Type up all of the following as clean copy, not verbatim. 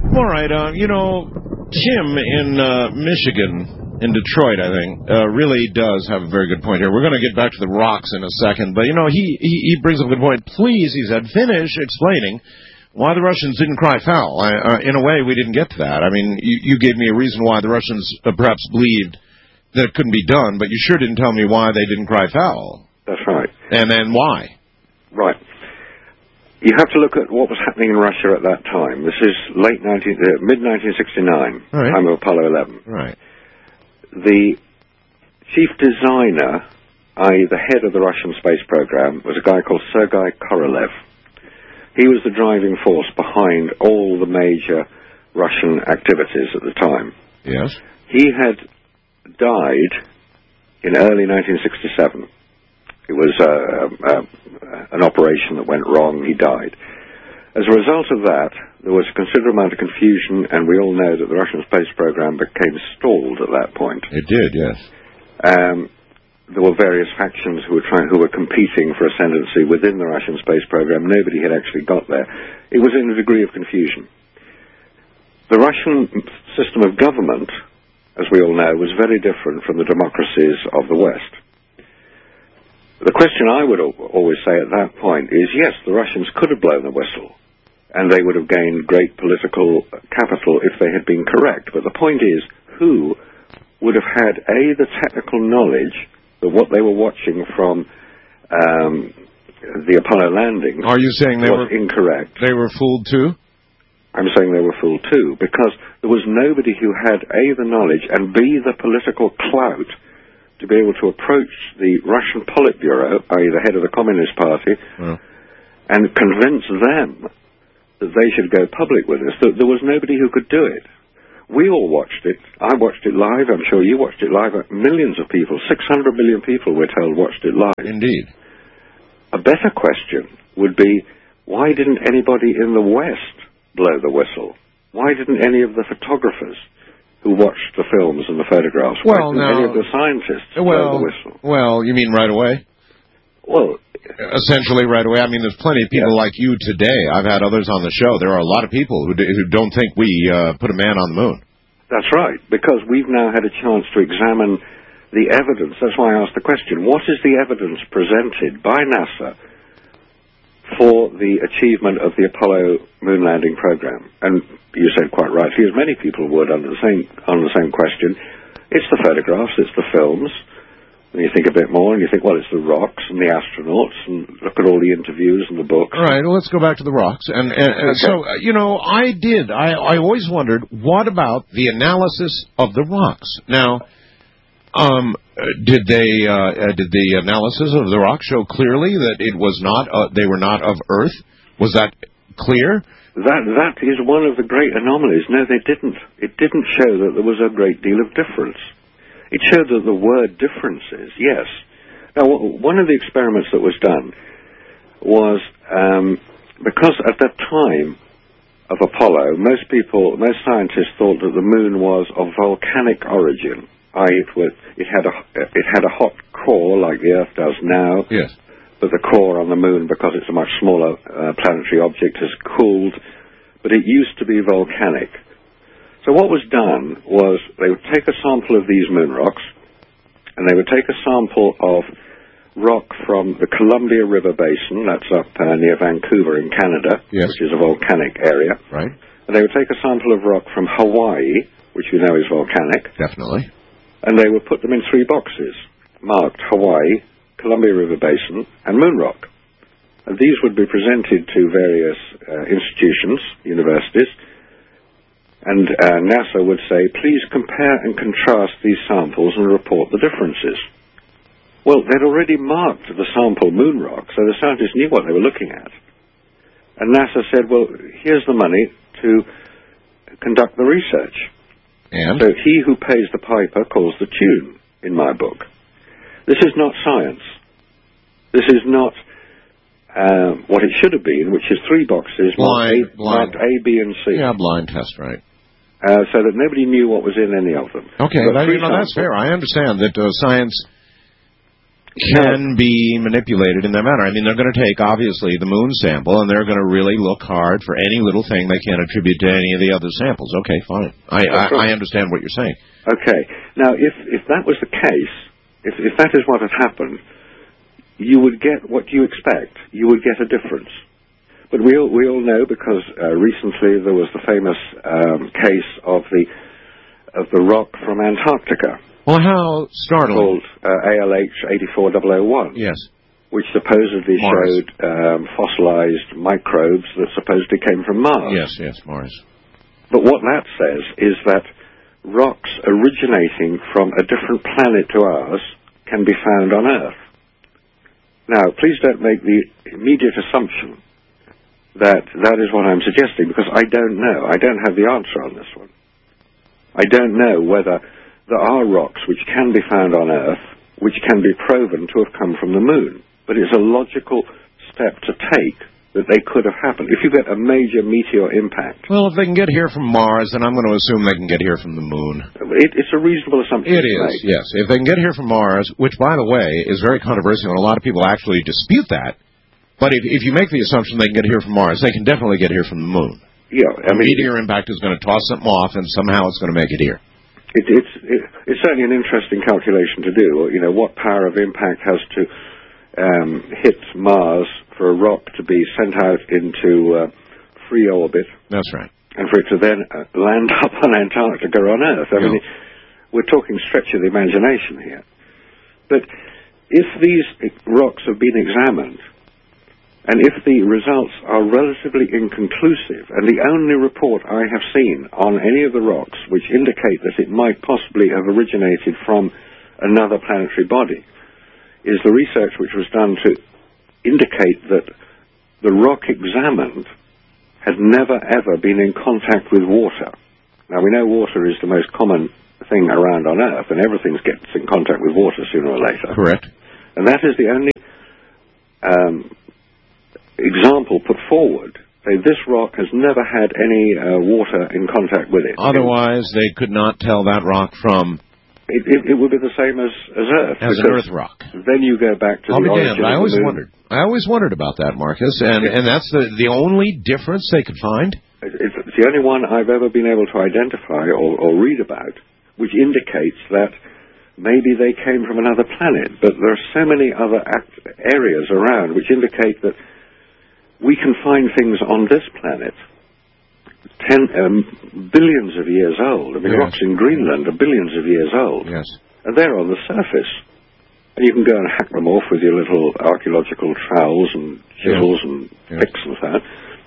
All right. Tim in Michigan, in Detroit, I think, really does have a very good point here. We're going to get back to the rocks in a second, but, he brings up a good point. Please, he said, finish explaining why the Russians didn't cry foul. In a way, we didn't get to that. I mean, you gave me a reason why the Russians perhaps believed that it couldn't be done, but you sure didn't tell me why they didn't cry foul. That's right. And then why? Right. You have to look at what was happening in Russia at that time. This is mid-1969, right. Time of Apollo 11. Right. The chief designer, i.e. the head of the Russian space program, was a guy called Sergei Korolev. He was the driving force behind all the major Russian activities at the time. Yes. He had died in early 1967. It was an operation that went wrong. He died. As a result of that, there was a considerable amount of confusion, and we all know that the Russian space program became stalled at that point. It did, yes. There were various factions who were competing for ascendancy within the Russian space program. Nobody had actually got there. It was in a degree of confusion. The Russian system of government, as we all know, was very different from the democracies of the West. The question I would always say at that point is, yes, the Russians could have blown the whistle, and they would have gained great political capital if they had been correct. But the point is, who would have had, A, the technical knowledge that what they were watching from the Apollo landing Are you saying they was were incorrect? They were fooled too? I'm saying they were fooled too, because there was nobody who had, A, the knowledge, and B, the political clout to be able to approach the Russian Politburo, i.e. the head of the Communist Party, and convince them that they should go public with this. There was nobody who could do it. We all watched it. I watched it live. I'm sure you watched it live. Millions of people, 600 million people, we're told, watched it live. Indeed. A better question would be, why didn't anybody in the West blow the whistle? Why didn't any of the photographers who watched the films and the photographs, any of the scientists blow the whistle? Well, you mean right away? Well, essentially right away. I mean, there's plenty of people like you today. I've had others on the show. There are a lot of people who don't think we put a man on the moon. That's right, because we've now had a chance to examine the evidence. That's why I asked the question, what is the evidence presented by NASA for the achievement of the Apollo moon landing program? And you said quite rightly, as many people would on the same question, it's the photographs, it's the films. And you think a bit more, and you think, well, it's the rocks and the astronauts, and look at all the interviews and the books. All right, well, let's go back to the rocks. And so, I always wondered, what about the analysis of the rocks? Now, did the analysis of the rock show clearly that it was not they were not of Earth? Was that clear? That is one of the great anomalies. No, they didn't. It didn't show that there was a great deal of difference. It showed that there were differences, yes. Now, one of the experiments that was done was because at that time of Apollo, most scientists thought that the moon was of volcanic origin. It had a hot core like the Earth does now. Yes. But the core on the moon, because it's a much smaller planetary object, has cooled. But it used to be volcanic. So what was done was they would take a sample of these moon rocks, and they would take a sample of rock from the Columbia River Basin, that's up near Vancouver in Canada, yes, which is a volcanic area. Right. And they would take a sample of rock from Hawaii, which we know is volcanic. Definitely. And they would put them in 3 boxes, marked Hawaii, Columbia River Basin, and moon rock. And these would be presented to various institutions, universities, and NASA would say, please compare and contrast these samples and report the differences. Well, they'd already marked the sample moon rock, so the scientists knew what they were looking at. And NASA said, well, here's the money to conduct the research. And? So he who pays the piper calls the tune, in my book. This is not science. This is not what it should have been, which is 3 boxes marked A, B, and C. Yeah, blind test, right. So that nobody knew what was in any of them. Okay, that's fair. I understand that science can be manipulated in that manner. I mean, they're going to take, obviously, the moon sample, and they're going to really look hard for any little thing they can attribute to any of the other samples. Okay, fine. I understand what you're saying. Okay. Now, if that was the case, if that is what had happened, you would get what you expect. You would get a difference. But we all know, because recently there was the famous case of the rock from Antarctica. Well, how startling. Called ALH-84001. Yes. Which supposedly Mars. showed fossilized microbes that supposedly came from Mars. Yes, Mars. But what that says is that rocks originating from a different planet to ours can be found on Earth. Now, please don't make the immediate assumption that that is what I'm suggesting, because I don't know. I don't have the answer on this one. I don't know whether there are rocks which can be found on Earth, which can be proven to have come from the moon. But it's a logical step to take that they could have happened. If you get a major meteor impact... Well, if they can get here from Mars, then I'm going to assume they can get here from the moon. It's a reasonable assumption. It is, yes. If they can get here from Mars, which, by the way, is very controversial, and a lot of people actually dispute that, but if you make the assumption they can get here from Mars, they can definitely get here from the moon. Yeah. A meteor impact is going to toss something off, and somehow it's going to make it here. It's certainly an interesting calculation to do. You know, what power of impact has to hit Mars for a rock to be sent out into free orbit. That's right. And for it to then land up on Antarctica on Earth. I mean, we're talking stretch of the imagination here. But if these rocks have been examined, and if the results are relatively inconclusive, and the only report I have seen on any of the rocks which indicate that it might possibly have originated from another planetary body, is the research which was done to indicate that the rock examined had never ever been in contact with water. Now, we know water is the most common thing around on Earth, and everything gets in contact with water sooner or later. Correct. And that is the only example put forward. Say, this rock has never had any water in contact with it. Otherwise, they could not tell that rock from... It would be the same as Earth. As an Earth rock. Then you go back to the origin I of always the moon. wondered. I always wondered about that, Marcus, and that's the only difference they could find? It's the only one I've ever been able to identify or read about, which indicates that maybe they came from another planet. But there are so many other areas around which indicate that we can find things on this planet billions of years old. I mean, rocks in Greenland are billions of years old. Yes. And they're on the surface. And you can go and hack them off with your little archaeological trowels and chisels and picks and so on.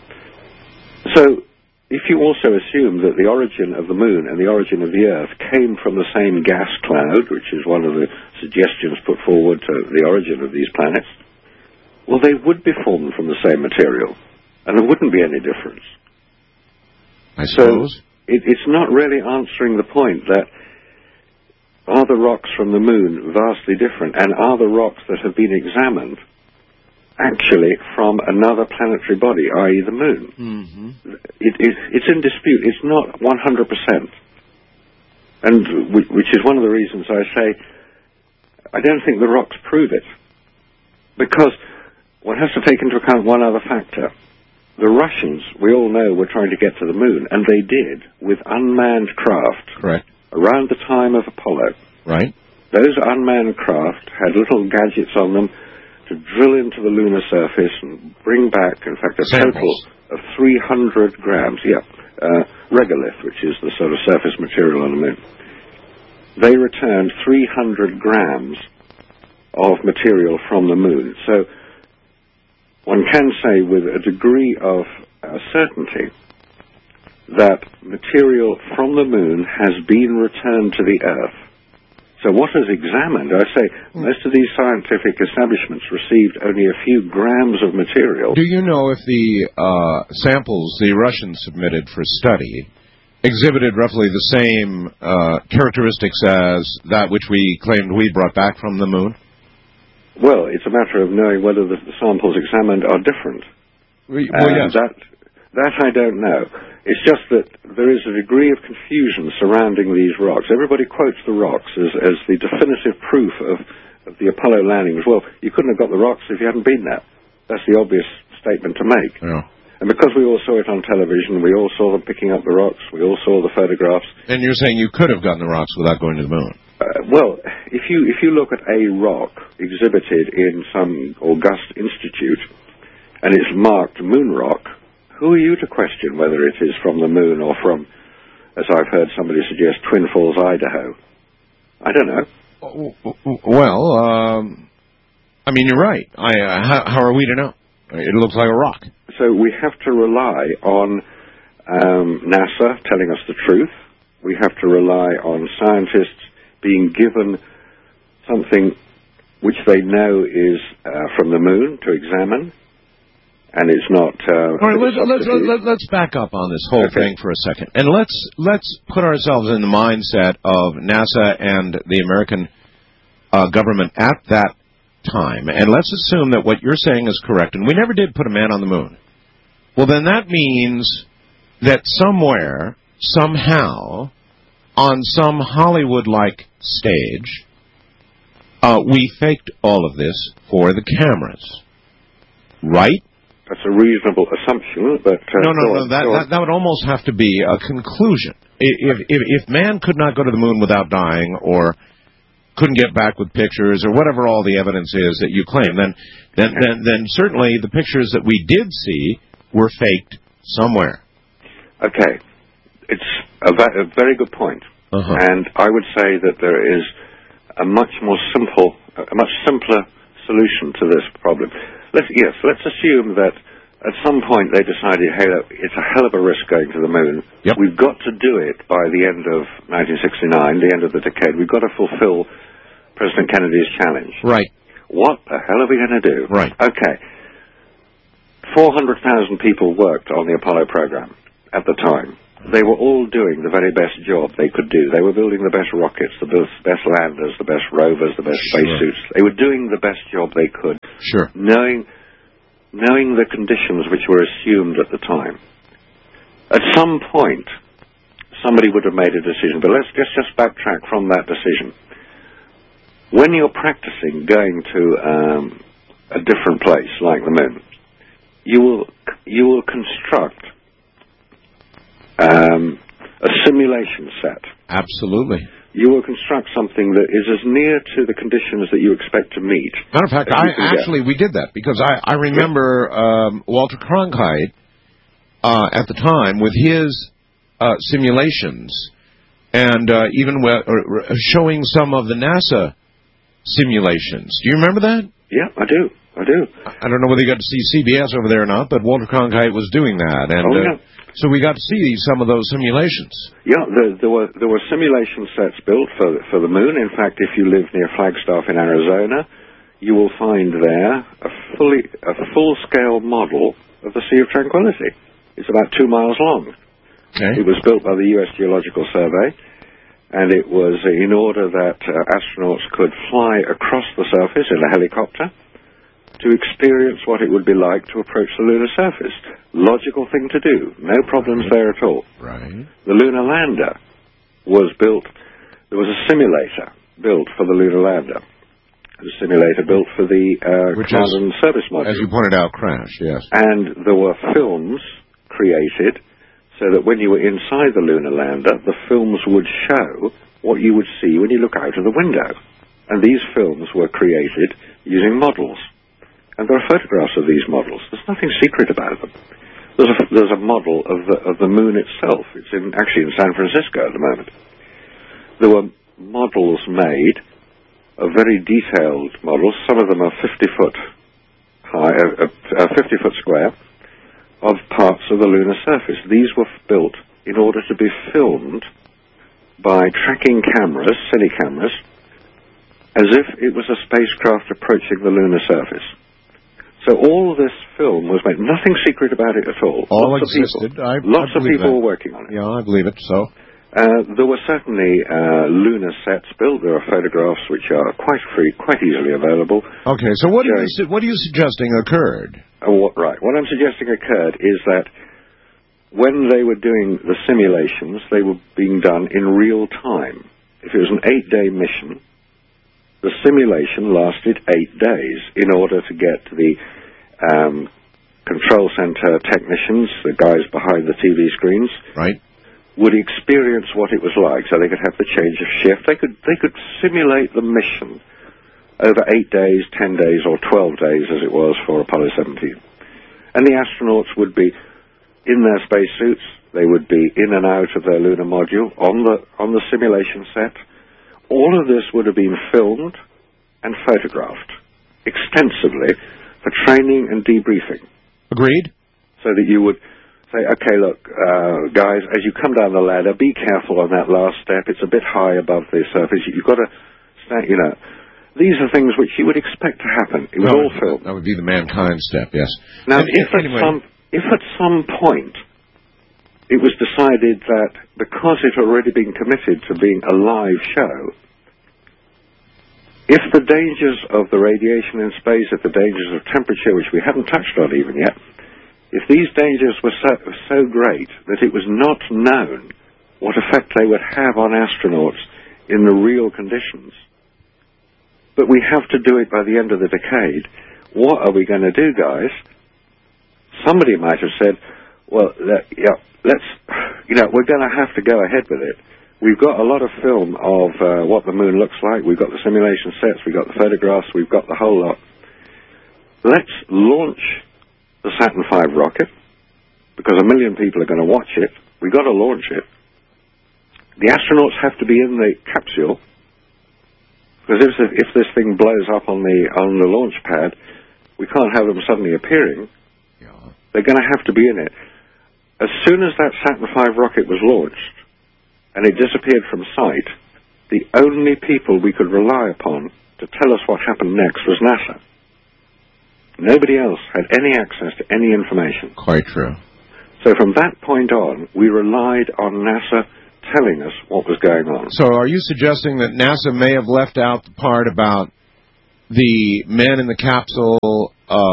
So, if you also assume that the origin of the moon and the origin of the Earth came from the same gas cloud, which is one of the suggestions put forward to the origin of these planets, well, they would be formed from the same material, and there wouldn't be any difference. I suppose. So it's not really answering the point that are the rocks from the moon vastly different, and are the rocks that have been examined actually from another planetary body, i.e. the moon? Mm-hmm. It's in dispute. It's not 100%. And which is one of the reasons I say I don't think the rocks prove it. Because one has to take into account one other factor. The Russians, we all know, were trying to get to the moon, and they did, with unmanned craft. Correct. Around the time of Apollo. Right. Those unmanned craft had little gadgets on them to drill into the lunar surface and bring back, in fact, a total of 300 grams, regolith, which is the sort of surface material on the moon. They returned 300 grams of material from the moon. So one can say with a degree of certainty that material from the moon has been returned to the Earth. So what is examined, I say, most of these scientific establishments received only a few grams of material. Do you know if the samples the Russians submitted for study exhibited roughly the same characteristics as that which we claimed we brought back from the moon? Well, it's a matter of knowing whether the samples examined are different. Well, yes. That I don't know. It's just that there is a degree of confusion surrounding these rocks. Everybody quotes the rocks as the definitive proof of of the Apollo landings, well, you couldn't have got the rocks if you hadn't been there. That's the obvious statement to make. Yeah. And because we all saw it on television, we all saw them picking up the rocks, we all saw the photographs. And you're saying you could have gotten the rocks without going to the moon? Well, if you look at a rock exhibited in some august institute, and it's marked moon rock, who are you to question whether it is from the moon or from, as I've heard somebody suggest, Twin Falls, Idaho? I don't know. Well, I mean, you're right. How are we to know? It looks like a rock. So we have to rely on NASA telling us the truth. We have to rely on scientists being given something which they know is from the moon to examine, and it's not. All right, let's back up on this whole thing for a second, and let's put ourselves in the mindset of NASA and the American government at that time, and let's assume that what you're saying is correct, and we never did put a man on the moon. Well, then that means that somewhere, somehow, on some Hollywood-like stage, we faked all of this for the cameras, right? That's a reasonable assumption, but no. That would almost have to be a conclusion. If man could not go to the moon without dying, or couldn't get back with pictures, or whatever all the evidence is that you claim, then certainly the pictures that we did see were faked somewhere. Okay, it's a very good point, and I would say that there is a much simpler solution to this problem. Let's assume that at some point they decided, hey, it's a hell of a risk going to the moon. Yep. We've got to do it by the end of 1969, the end of the decade. We've got to fulfill President Kennedy's challenge. Right. What the hell are we going to do? Right. Okay. 400,000 people worked on the Apollo program at the time. They were all doing the very best job they could do. They were building the best rockets, the best landers, the best rovers, the best spacesuits. They were doing the best job they could. Sure. Knowing the conditions which were assumed at the time. At some point, somebody would have made a decision, but let's just backtrack from that decision. When you're practicing going to a different place, like the moon, you will construct a simulation set. Absolutely. You will construct something that is as near to the conditions that you expect to meet. Matter of fact, we did that, because I remember Walter Cronkite at the time with his simulations, and even showing some of the NASA simulations. Do you remember that? Yeah, I do. I don't know whether you got to see CBS over there or not, but Walter Cronkite was doing that, and so we got to see some of those simulations. Yeah, there were simulation sets built for the moon. In fact, if you live near Flagstaff in Arizona, you will find there a full-scale model of the Sea of Tranquility. It's about 2 miles long. Okay. It was built by the U.S. Geological Survey, and it was in order that astronauts could fly across the surface in a helicopter to experience what it would be like to approach the lunar surface. Logical thing to do. No problems there at all. Right. The lunar lander was built. There was a simulator built for the lunar lander. A simulator built for the command and service module. As you pointed out, crashed, yes. And there were films created so that when you were inside the lunar lander, the films would show what you would see when you look out of the window. And these films were created using models. And there are photographs of these models. There's nothing secret about them. There's a model of the moon itself. It's actually in San Francisco at the moment. There were models made, very detailed models. Some of them are 50-foot high, 50-foot square, of parts of the lunar surface. These were built in order to be filmed by tracking cameras, cine cameras, as if it was a spacecraft approaching the lunar surface. So all this film was made. Nothing secret about it at all. All existed. Lots of people were working on it. Yeah, I believe it. So there were certainly lunar sets built. There are photographs which are quite easily available. Okay, so what are you suggesting occurred? Right. What I'm suggesting occurred is that when they were doing the simulations, they were being done in real time. If it was an 8-day mission, the simulation lasted 8 days in order to get the control center technicians, the guys behind the TV screens, right, would experience what it was like, so they could have the change of shift. They could simulate the mission over 8 days, 10 days, or 12 days, as it was for Apollo 17. And the astronauts would be in their spacesuits. They would be in and out of their lunar module on the simulation set. All of this would have been filmed and photographed extensively for training and debriefing. Agreed. So that you would say, okay, look, guys, as you come down the ladder, be careful on that last step. It's a bit high above the surface. You've got to stand, these are things which you would expect to happen. It was all filmed. That would be the mankind step, yes. Now, if at some point it was decided that because it had already been committed to being a live show, if the dangers of the radiation in space, if the dangers of temperature, which we haven't touched on even yet, if these dangers were so great that it was not known what effect they would have on astronauts in the real conditions, but we have to do it by the end of the decade, what are we going to do, guys? Somebody might have said, well, we're going to have to go ahead with it. We've got a lot of film of what the moon looks like. We've got the simulation sets. We've got the photographs. We've got the whole lot. Let's launch the Saturn V rocket, because 1 million people are going to watch it. We've got to launch it. The astronauts have to be in the capsule, because if this thing blows up on the launch pad, we can't have them suddenly appearing. Yeah. They're going to have to be in it. As soon as that Saturn V rocket was launched, and it disappeared from sight, the only people we could rely upon to tell us what happened next was NASA. Nobody else had any access to any information. Quite true. So from that point on, we relied on NASA telling us what was going on. So are you suggesting that NASA may have left out the part about the men in the capsule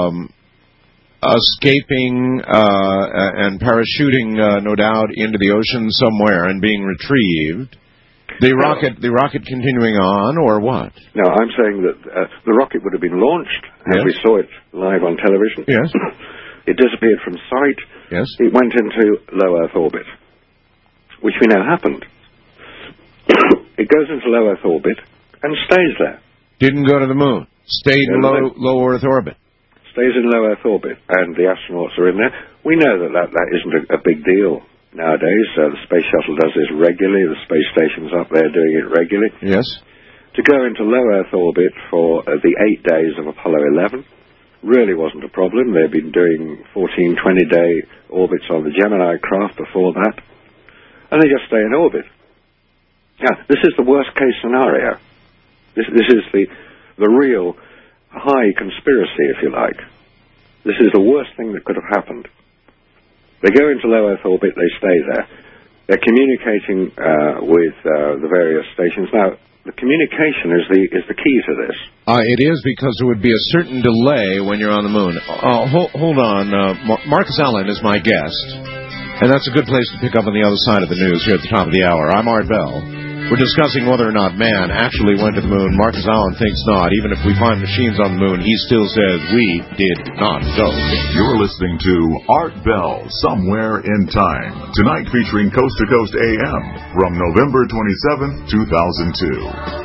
escaping and parachuting, no doubt, into the ocean somewhere and being retrieved? The rocket continuing on, or what? No, I'm saying that the rocket would have been launched, as we saw it live on television. Yes. It disappeared from sight. Yes. It went into low Earth orbit, which we know happened. It goes into low Earth orbit and stays there. Didn't go to the moon. Stayed in low Earth orbit. Stays in low Earth orbit, and the astronauts are in there. We know that isn't a big deal nowadays. The Space Shuttle does this regularly. The space station's up there doing it regularly. Yes. To go into low Earth orbit for the 8 days of Apollo 11 really wasn't a problem. They'd been doing 14, 20-day orbits on the Gemini craft before that, and they just stay in orbit. Now, this is the worst-case scenario. This is the real high conspiracy, if you like. This is the worst thing that could have happened. They go into low Earth orbit, they stay there. They're communicating with the various stations. Now, the communication is the key to this. It is, because there would be a certain delay when you're on the moon. Hold on. Marcus Allen is my guest, and that's a good place to pick up on the other side of the news here at the top of the hour. I'm Art Bell. We're discussing whether or not man actually went to the moon. Marcus Allen thinks not. Even if we find machines on the moon, he still says we did not go. You're listening to Art Bell, Somewhere in Time. Tonight featuring Coast to Coast AM from November 27th, 2002.